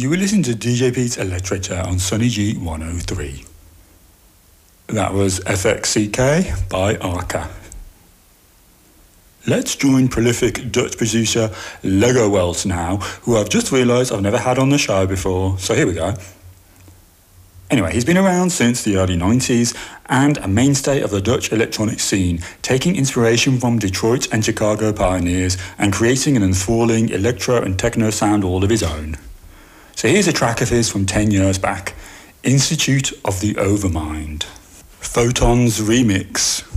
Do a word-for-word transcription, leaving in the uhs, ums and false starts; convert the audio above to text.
You were listening to D J Pete's Electrator on Sunny G one oh three. That was F X C K by Arca. Let's join prolific Dutch producer Lego Wells now, who I've just realised I've never had on the show before, so here we go. Anyway, he's been around since the early nineties and a mainstay of the Dutch electronic scene, taking inspiration from Detroit and Chicago pioneers and creating an enthralling electro and techno sound all of his own. So here's a track of his from ten years back, Institute of the Overmind. Photons Remix.